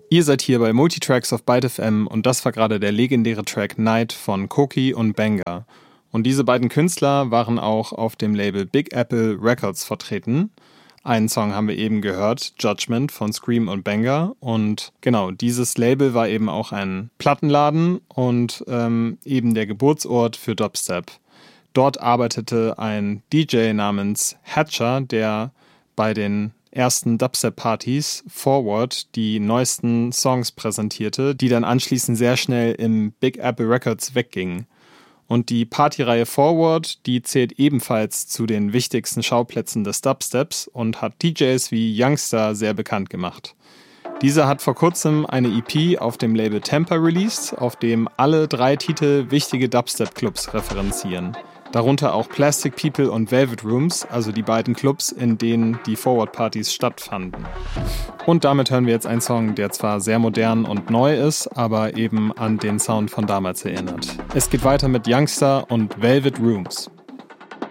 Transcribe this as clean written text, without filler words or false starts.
Ihr seid hier bei Multitracks auf Byte FM und das war gerade der legendäre Track Night von Koki und Benga. Und diese beiden Künstler waren auch auf dem Label Big Apple Records vertreten. Einen Song haben wir eben gehört, Judgment von Scream und Benga. Und genau, dieses Label war eben auch ein Plattenladen und eben der Geburtsort für Dubstep. Dort arbeitete ein DJ namens Hatcher, der bei den ersten Dubstep-Partys Forward die neuesten Songs präsentierte, die dann anschließend sehr schnell im Big Apple Records weggingen. Und die Partyreihe Forward, die zählt ebenfalls zu den wichtigsten Schauplätzen des Dubsteps und hat DJs wie Youngster sehr bekannt gemacht. Dieser hat vor kurzem eine EP auf dem Label Tampa released, auf dem alle 3 Titel wichtige Dubstep-Clubs referenzieren. Darunter auch Plastic People und Velvet Rooms, also die beiden Clubs, in denen die Forward-Partys stattfanden. Und damit hören wir jetzt einen Song, der zwar sehr modern und neu ist, aber eben an den Sound von damals erinnert. Es geht weiter mit Youngster und Velvet Rooms.